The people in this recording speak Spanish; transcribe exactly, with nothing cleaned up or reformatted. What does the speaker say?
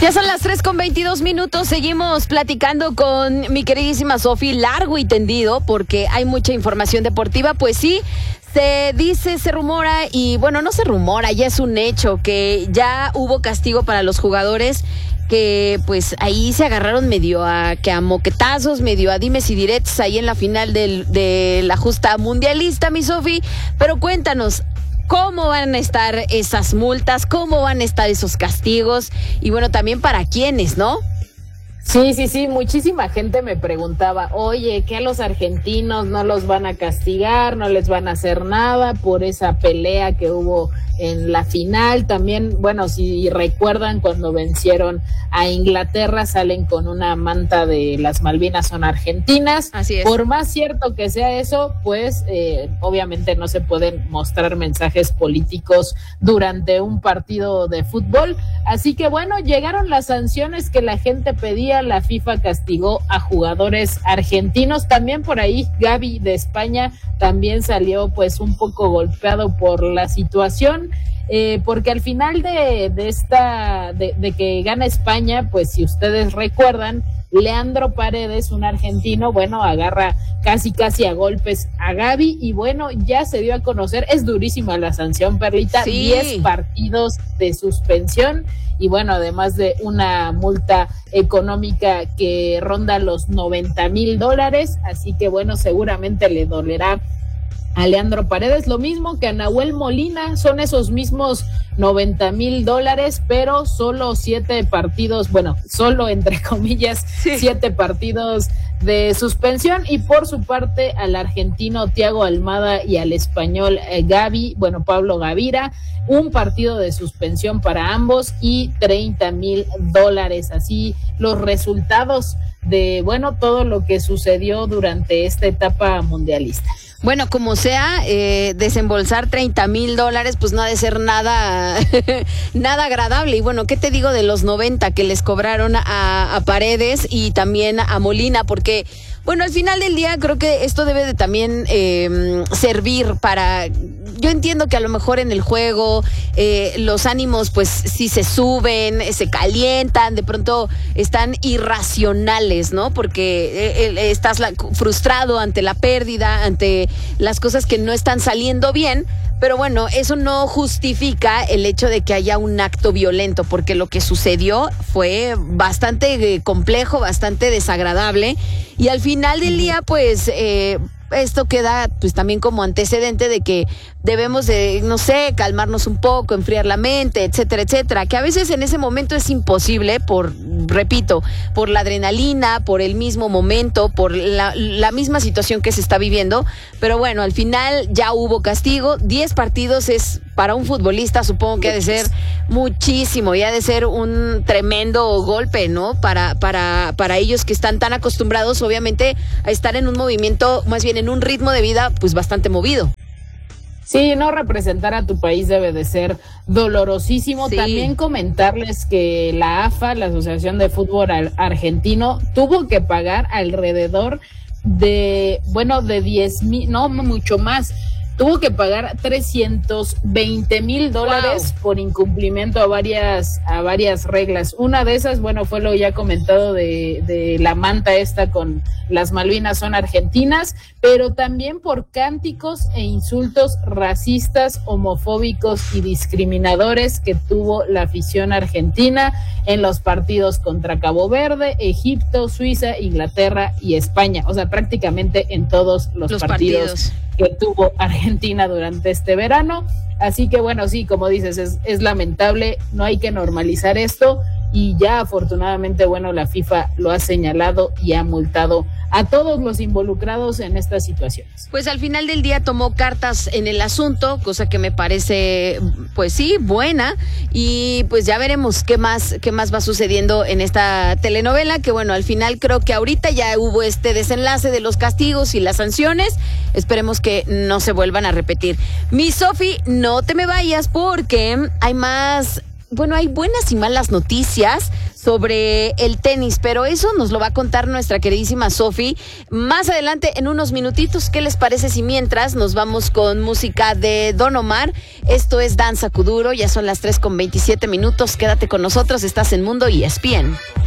Ya son las tres con veintidós minutos, seguimos platicando con mi queridísima Sofi, largo y tendido, porque hay mucha información deportiva. Pues sí, se dice, se rumora, y bueno, no se rumora, ya es un hecho, que ya hubo castigo para los jugadores que pues ahí se agarraron medio a que a moquetazos, medio a dimes y diretes ahí en la final del, de la justa mundialista, mi Sofi. Pero cuéntanos, ¿cómo van a estar esas multas? ¿Cómo van a estar esos castigos? Y bueno, también para quiénes, ¿no? Sí, sí, sí, muchísima gente me preguntaba, oye, ¿qué a los argentinos no los van a castigar, no les van a hacer nada por esa pelea que hubo en la final? También, bueno, si recuerdan, cuando vencieron a Inglaterra, salen con una manta de las Malvinas son argentinas. Así es. Por más cierto que sea eso, pues eh, obviamente no se pueden mostrar mensajes políticos durante un partido de fútbol. Así que bueno, llegaron las sanciones que la gente pedía. La FIFA castigó a jugadores argentinos. También por ahí Gavi de España también salió pues un poco golpeado por la situación. Eh, porque al final de, de esta, de, de que gana España, pues si ustedes recuerdan, Leandro Paredes, un argentino, bueno, agarra casi casi a golpes a Gavi, y bueno, ya se dio a conocer, es durísima la sanción, Perlita, sí. diez partidos de suspensión, y bueno, además de una multa económica que ronda los noventa mil dólares, así que bueno, seguramente le dolerá a Leandro Paredes, lo mismo que a Nahuel Molina, son esos mismos noventa mil dólares, pero solo siete partidos, bueno, solo entre comillas, sí. siete partidos de suspensión. Y por su parte, al argentino Thiago Almada y al español eh, Gavi, bueno, Pablo Gavira, un partido de suspensión para ambos y treinta mil dólares. Así los resultados de, bueno, todo lo que sucedió durante esta etapa mundialista. Bueno, como sea, eh, desembolsar treinta mil dólares, pues no ha de ser nada, nada agradable. Y bueno, ¿qué te digo de los noventa que les cobraron a, a Paredes y también a Molina? Porque, bueno, al final del día creo que esto debe de también eh, servir para... Yo entiendo que a lo mejor en el juego eh, los ánimos pues sí se suben, se calientan, de pronto están irracionales, ¿no? Porque eh, estás la, frustrado ante la pérdida, ante las cosas que no están saliendo bien, pero bueno, eso no justifica el hecho de que haya un acto violento, porque lo que sucedió fue bastante complejo, bastante desagradable, y al final del día pues... Eh, esto queda pues también como antecedente de que debemos de, no sé, calmarnos un poco, enfriar la mente, etcétera, etcétera, que a veces en ese momento es imposible por, repito, por la adrenalina, por el mismo momento, por la, la misma situación que se está viviendo, pero bueno, al final ya hubo castigo. Diez partidos es, para un futbolista, supongo que ha de ser muchísimo, y ha de ser un tremendo golpe, ¿no? Para, para, para ellos que están tan acostumbrados, obviamente, a estar en un movimiento, más bien en un ritmo de vida, pues bastante movido. Sí, no representar a tu país debe de ser dolorosísimo. Sí. También comentarles que la A F A, la Asociación de Fútbol Argentino, tuvo que pagar alrededor de, bueno, de diez mil, no, mucho más. Tuvo que pagar trescientos veinte mil dólares wow. por incumplimiento a varias a varias reglas. Una de esas, bueno, fue lo ya comentado de, de la manta esta con las Malvinas son argentinas, pero también por cánticos e insultos racistas, homofóbicos y discriminadores que tuvo la afición argentina en los partidos contra Cabo Verde, Egipto, Suiza, Inglaterra y España. O sea, prácticamente en todos los, los partidos. partidos. que tuvo Argentina durante este verano. Así que bueno, sí, como dices, es, es lamentable, no hay que normalizar esto, y ya afortunadamente, bueno, la FIFA lo ha señalado y ha multado a todos los involucrados en estas situaciones. Pues al final del día tomó cartas en el asunto, cosa que me parece, pues sí, buena, y pues ya veremos qué más, qué más va sucediendo en esta telenovela, que bueno, al final creo que ahorita ya hubo este desenlace de los castigos y las sanciones. Esperemos que no se vuelvan a repetir. Mi Sofi, no te me vayas porque hay más... Bueno, hay buenas y malas noticias sobre el tenis, pero eso nos lo va a contar nuestra queridísima Sofi más adelante en unos minutitos. ¿Qué les parece si mientras nos vamos con música de Don Omar? Esto es Danza Kuduro, ya son las tres con veintisiete minutos. Quédate con nosotros, estás en Mundo E S P N.